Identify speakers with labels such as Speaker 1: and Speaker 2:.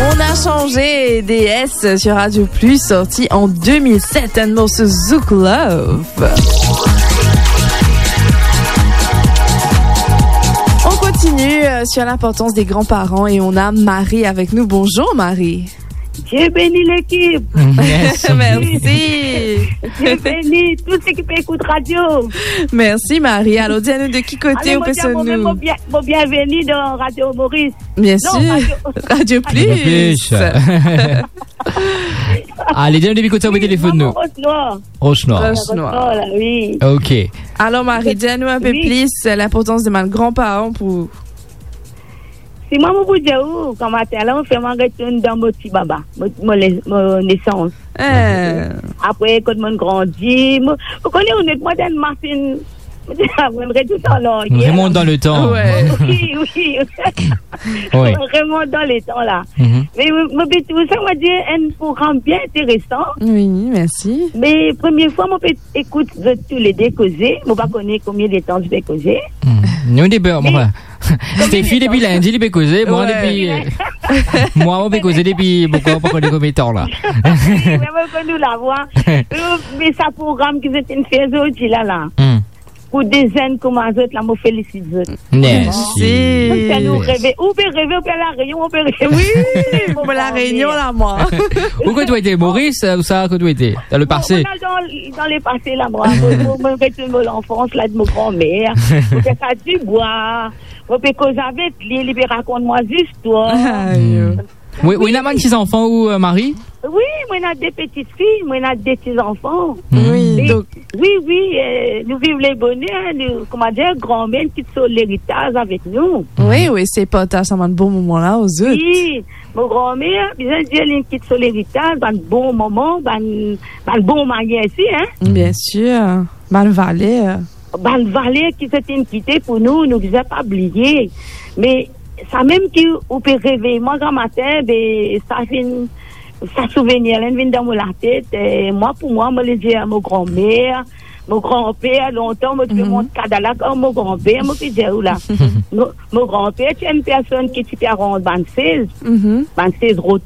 Speaker 1: On a changé DS sur Radio Plus, sorti en 2007, un morceau Zouk Love. On continue sur l'importance des grands-parents et on a Marie avec nous. Bonjour Marie.
Speaker 2: Dieu bénit l'équipe.
Speaker 1: Merci.
Speaker 2: Dieu bénit tout ce qui peut écouter radio.
Speaker 1: Merci Marie. Alors dis-nous de qui côté on peut se nous.
Speaker 2: Bienvenue dans Radio Maurice.
Speaker 1: Bien sûr. Radio Plus.
Speaker 3: Allez, dis-nous de qui côté on peut téléphoner nous. Roche-Noir.
Speaker 2: Oui.
Speaker 3: Ok.
Speaker 1: Alors Marie, dis-nous un peu plus l'importance de mes grands-parents pour...
Speaker 2: Si moi, je vous dis, quand matin, là, on fait mon retour dans mon petit baba, mon naissance. Après, quand on grandit, vous connaissez, on est moi dans Martine.
Speaker 3: On remonte dans le temps.
Speaker 1: Ouais.
Speaker 2: Oui. On remonte dans le temps, là. Mais tout ça, m'a dit un programme bien intéressant.
Speaker 1: Oui, merci.
Speaker 2: Mais première fois, je peux écouter tous les deux causer. Je ne sais pas combien de temps je vais causer.
Speaker 3: Nous, Stéphie, depuis lundi, il peut causer. Moi, depuis. Moi, on peut causer depuis beaucoup, pas combien de temps, là.
Speaker 2: Oui, mais nous la voir. Mais ça programme qui est une fête aujourd'hui, là. Pour des jeunes comme les autres, là, je félicite.
Speaker 3: Merci.
Speaker 2: Ça nous rêver. On peut rêver, on peut la Réunion, on peut rêver.
Speaker 1: Oui, pour la Réunion, là, moi.
Speaker 3: Où que tu étais, Maurice, ou ça, que tu étais? Dans le passé?
Speaker 2: Dans le passé, là, moi. Je vais l'enfance, là, de mon grand-mère. Je fais ça du bois. Je peux causer avec lui, il raconte-moi des histoires.
Speaker 3: Oui, il y a des enfants ou Marie?
Speaker 2: Oui, moi, on a des petites filles, moi, on a des petits enfants.
Speaker 1: Oui, donc.
Speaker 2: Oui, nous vivons les bonheurs, nous, comment dire, grand-mère qui sont l'héritage avec nous.
Speaker 1: Oui, c'est partage à un bon moment là aux autres.
Speaker 2: Oui, mon grand-mère, bien dire, les qui sont l'héritage, un bon moment, un bon manière ici, hein.
Speaker 1: Bien sûr, Balvalet.
Speaker 2: Balvalet qui s'était quitté pour nous ne nous a pas oublié. Mais, ça même qui, on peut rêver, moi, grand matin, ça fait ça souvenir, elle vient dans la tête. Moi, pour moi, je le dis à mon grand-mère, mon grand-père, longtemps, je me montre cadala comme mon grand-père, je me dis là. Mon grand-père, c'est une personne qui est 26 retours.